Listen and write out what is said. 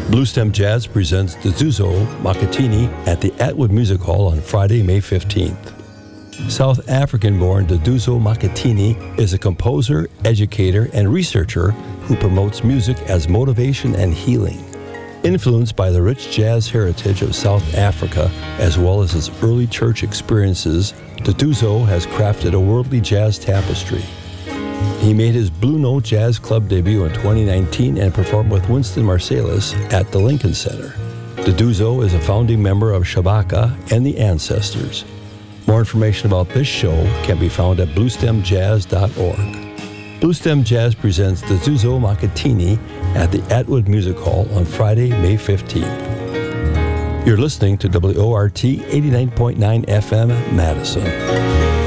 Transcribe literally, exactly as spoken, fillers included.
Bluestem Jazz presents Duduzo Maketini at the Atwood Music Hall on Friday, May fifteenth. South African-born Duduzo Maketini is a composer, educator, and researcher who promotes music as motivation and healing. Influenced by the rich jazz heritage of South Africa, as well as his early church experiences, Duduzo has crafted a worldly jazz tapestry. He made his Blue Note Jazz Club debut in twenty nineteen and performed with Winston Marsalis at the Lincoln Center. Duduzo is a founding member of Shabaka and the Ancestors. More information about this show can be found at bluestem jazz dot org. Bluestem Jazz presents Duduzo Maketini at the Atwood Music Hall on Friday, May fifteenth. You're listening to W O R T eighty-nine point nine F M, Madison.